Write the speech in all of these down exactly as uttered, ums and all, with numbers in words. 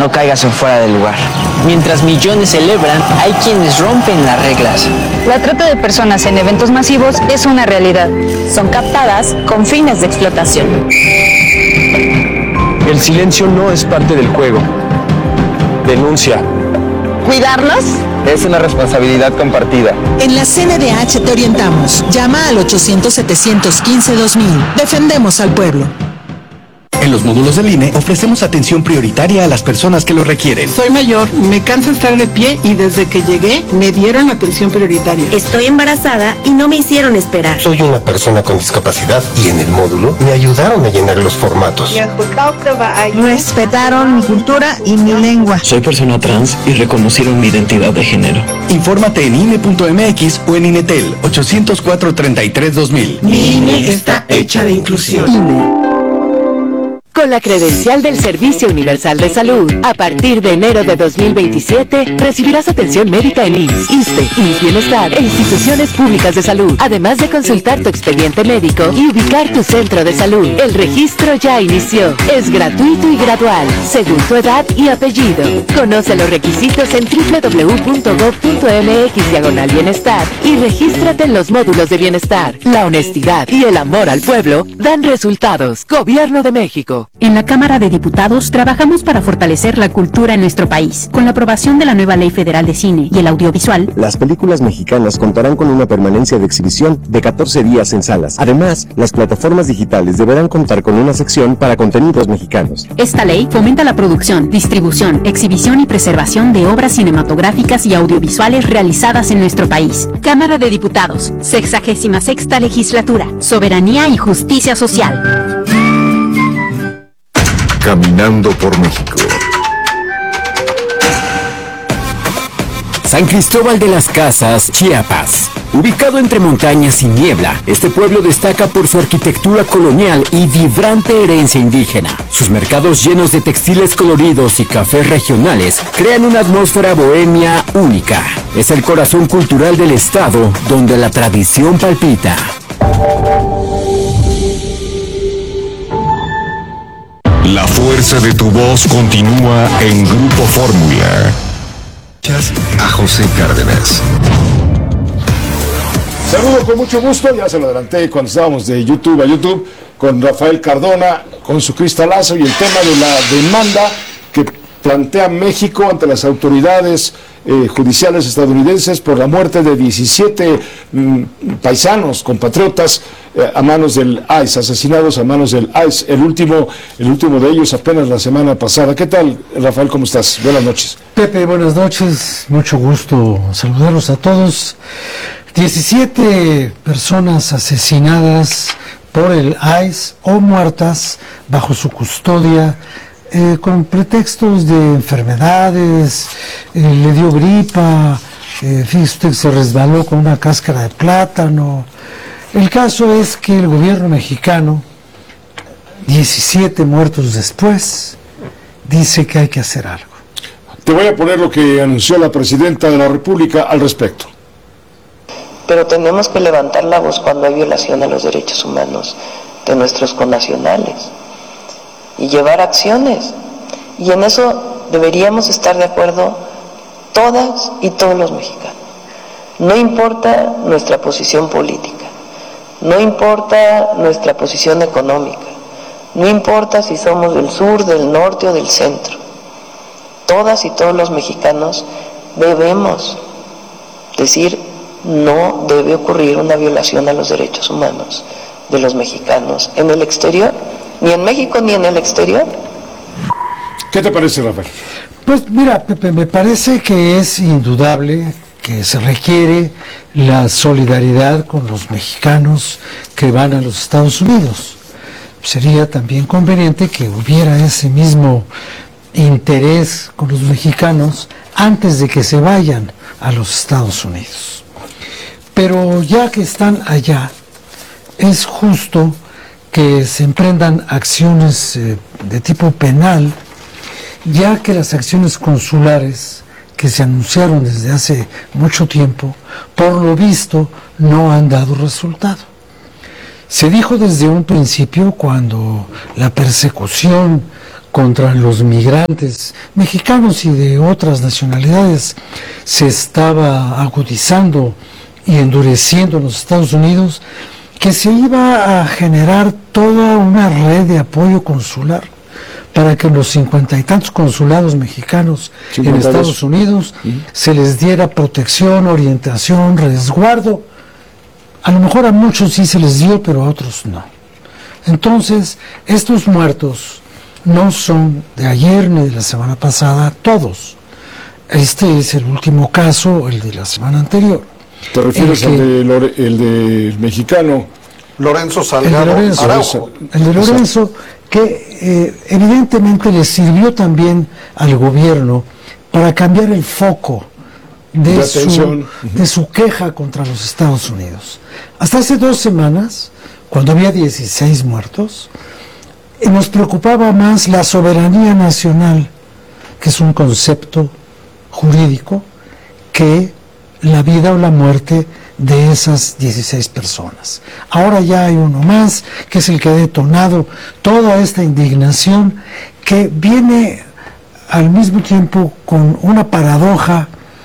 no caigas en fuera de lugar. Mientras millones celebran, hay quienes rompen las reglas. La trata de personas en eventos masivos es una realidad. Son captadas con fines de explotación. El silencio no es parte del juego. Denuncia. ¿Cuidarlos? Es una responsabilidad compartida. En la C N D H te orientamos. Llama al ochocientos, setecientos quince, dos mil. Defendemos al pueblo. En los módulos del I N E ofrecemos atención prioritaria a las personas que lo requieren. Soy mayor, me cansa estar de pie y desde que llegué me dieron atención prioritaria. Estoy embarazada y no me hicieron esperar. Soy una persona con discapacidad y en el módulo me ayudaron a llenar los formatos. Respetaron mi cultura y mi lengua. Soy persona trans y reconocieron mi identidad de género. Infórmate en I N E punto M X o en INETEL ochocientos cuatro, treinta y tres, dos mil. Mi I N E está hecha de inclusión. I N E. Con la credencial del Servicio Universal de Salud, a partir de enero de dos mil veintisiete, recibirás atención médica en I M S S, ISSSTE, I M S S Bienestar e instituciones públicas de salud, además de consultar tu expediente médico y ubicar tu centro de salud. El registro ya inició. Es gratuito y gradual, según tu edad y apellido. Conoce los requisitos en doble u doble u doble u punto gob punto m x diagonal bienestar y regístrate en los módulos de bienestar. La honestidad y el amor al pueblo dan resultados. Gobierno de México. En la Cámara de Diputados trabajamos para fortalecer la cultura en nuestro país. Con la aprobación de la nueva Ley Federal de Cine y el Audiovisual, las películas mexicanas contarán con una permanencia de exhibición de catorce días en salas. Además, las plataformas digitales deberán contar con una sección para contenidos mexicanos. Esta ley fomenta la producción, distribución, exhibición y preservación de obras cinematográficas y audiovisuales realizadas en nuestro país. Cámara de Diputados, sexagésima sexta legislatura, soberanía y justicia social. Caminando por México. San Cristóbal de las Casas, Chiapas. Ubicado entre montañas y niebla, este pueblo destaca por su arquitectura colonial y vibrante herencia indígena. Sus mercados llenos de textiles coloridos y cafés regionales crean una atmósfera bohemia única. Es el corazón cultural del estado, donde la tradición palpita. La fuerza de tu voz continúa en Grupo Fórmula. A José Cárdenas. Saludo con mucho gusto, ya se lo adelanté cuando estábamos de YouTube a YouTube, con Rafael Cardona, con su cristalazo y el tema de la demanda que plantea México ante las autoridades eh, judiciales estadounidenses por la muerte de diecisiete mm, paisanos, compatriotas, eh, a manos del I C E, asesinados a manos del I C E, el último, el último de ellos apenas la semana pasada. ¿Qué tal, Rafael? ¿Cómo estás? Buenas noches. Pepe, buenas noches, mucho gusto saludarlos a todos. diecisiete personas asesinadas por el I C E o muertas bajo su custodia, Eh, con pretextos de enfermedades, eh, le dio gripa, eh, fíjese usted que se resbaló con una cáscara de plátano. El caso es que el gobierno mexicano, diecisiete muertos después, dice que hay que hacer algo. Te voy a poner lo que anunció la presidenta de la República al respecto. Pero tenemos que levantar la voz cuando hay violación a los derechos humanos de nuestros connacionales y llevar acciones, y en eso deberíamos estar de acuerdo todas y todos los mexicanos. No importa nuestra posición política, no importa nuestra posición económica, no importa si somos del sur, del norte o del centro. Todas y todos los mexicanos debemos decir: no debe ocurrir una violación a los derechos humanos de los mexicanos en el exterior, ni en México ni en el exterior. ¿Qué te parece, Rafael? Pues mira, Pepe, me parece que es indudable que se requiere la solidaridad con los mexicanos que van a los Estados Unidos. Sería también conveniente que hubiera ese mismo interés con los mexicanos antes de que se vayan a los Estados Unidos. Pero ya que están allá, es justo que se emprendan acciones eh, de tipo penal, ya que las acciones consulares que se anunciaron desde hace mucho tiempo, por lo visto, no han dado resultado. Se dijo desde un principio, cuando la persecución contra los migrantes mexicanos y de otras nacionalidades se estaba agudizando y endureciendo en los Estados Unidos, que se iba a generar toda una red de apoyo consular para que los cincuenta y tantos consulados mexicanos en Estados Unidos ¿sí? se les diera protección, orientación, resguardo. A lo mejor a muchos sí se les dio, pero a otros no. Entonces, estos muertos no son de ayer ni de la semana pasada, todos. Este es el último caso, el de la semana anterior. ¿Te refieres al de Lore, el de mexicano? Lorenzo Salgado el de Lorenzo, Araujo. El de Lorenzo, que eh, evidentemente le sirvió también al gobierno para cambiar el foco de, de, su, de su queja contra los Estados Unidos. Hasta hace dos semanas, cuando había dieciséis muertos, eh, nos preocupaba más la soberanía nacional, que es un concepto jurídico, que la vida o la muerte de esas dieciséis personas. Ahora ya hay uno más, que es el que ha detonado toda esta indignación, que viene al mismo tiempo con una paradoja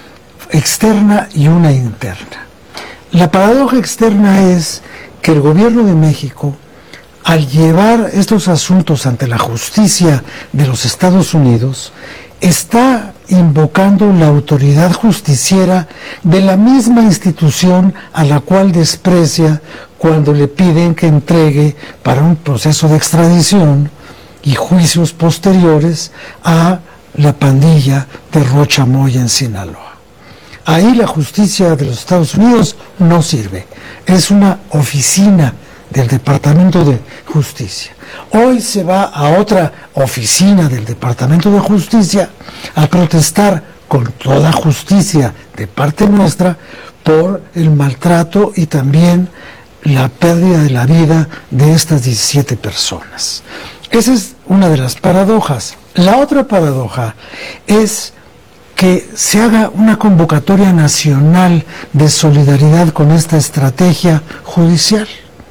externa y una interna. La paradoja externa es que el gobierno de México, al llevar estos asuntos ante la justicia de los Estados Unidos, está invocando la autoridad justiciera de la misma institución a la cual desprecia cuando le piden que entregue para un proceso de extradición y juicios posteriores a la pandilla de Rocha Moya en Sinaloa. Ahí la justicia de los Estados Unidos no sirve, es una oficina del Departamento de Justicia. Hoy se va a otra oficina del Departamento de Justicia a protestar con toda justicia de parte nuestra por el maltrato y también la pérdida de la vida de estas diecisiete personas. Esa es una de las paradojas. La otra paradoja es que se haga una convocatoria nacional de solidaridad con esta estrategia judicial.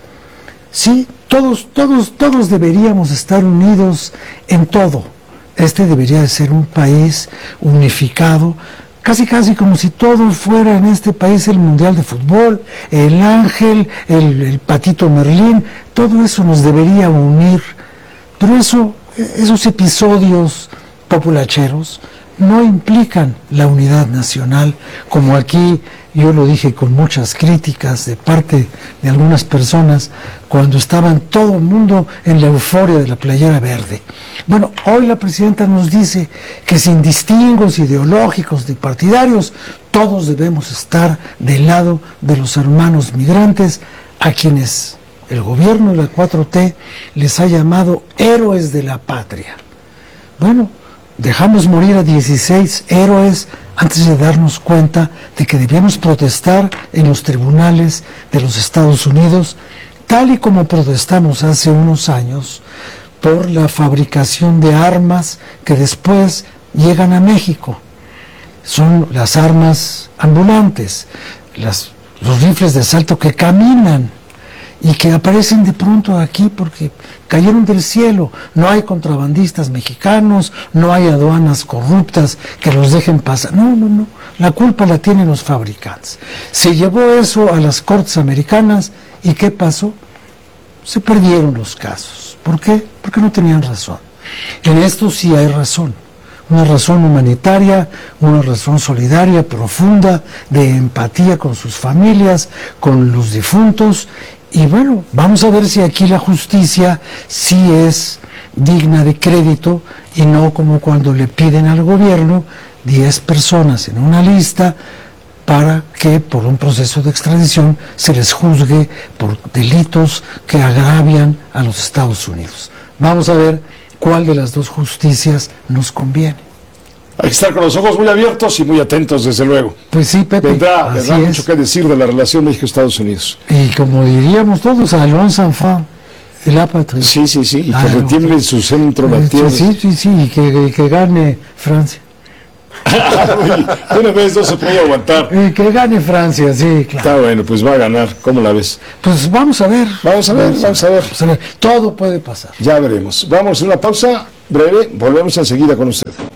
Sí, todos, todos, todos deberíamos estar unidos en todo. Este debería de ser un país unificado, casi casi como si todo fuera en este país el Mundial de Fútbol, el Ángel, el, el Patito Merlín, todo eso nos debería unir. Pero eso, esos episodios populacheros no implican la unidad nacional, como aquí yo lo dije con muchas críticas de parte de algunas personas cuando estaban todo el mundo en la euforia de la playera verde. Bueno, hoy la presidenta nos dice que sin distingos ideológicos ni partidarios, todos debemos estar del lado de los hermanos migrantes, a quienes el gobierno de la cuatro T les ha llamado héroes de la patria. Bueno, dejamos morir a dieciséis héroes antes de darnos cuenta de que debíamos protestar en los tribunales de los Estados Unidos, tal y como protestamos hace unos años por la fabricación de armas que después llegan a México. Son las armas ambulantes, las, los rifles de asalto que caminan y que aparecen de pronto aquí porque cayeron del cielo. No hay contrabandistas mexicanos, no hay aduanas corruptas que los dejen pasar. No, no, no. La culpa la tienen los fabricantes. Se llevó eso a las cortes americanas y ¿qué pasó? Se perdieron los casos. ¿Por qué? Porque no tenían razón. En esto sí hay razón. Una razón humanitaria, una razón solidaria, profunda, de empatía con sus familias, con los difuntos. Y bueno, vamos a ver si aquí la justicia sí es digna de crédito y no como cuando le piden al gobierno diez personas en una lista para que por un proceso de extradición se les juzgue por delitos que agravian a los Estados Unidos. Vamos a ver cuál de las dos justicias nos conviene. Hay que estar con los ojos muy abiertos y muy atentos, desde luego. Pues sí, Pepe. Vendrá, vendrá mucho que decir de la relación México-Estados Unidos. Y como diríamos todos, a Alonso Sanfán, el apatria. Sí, sí, sí, y que retiemble en su centro la tierra. Sí, sí, sí, y que, que gane Francia. De una vez no se puede aguantar. Y que gane Francia, sí, claro. Está bueno, pues va a ganar. ¿Cómo la ves? Pues vamos a ver. Vamos a ver, vamos a ver. Vamos a ver. Todo puede pasar. Ya veremos. Vamos a una pausa. breve, volvemos enseguida con usted.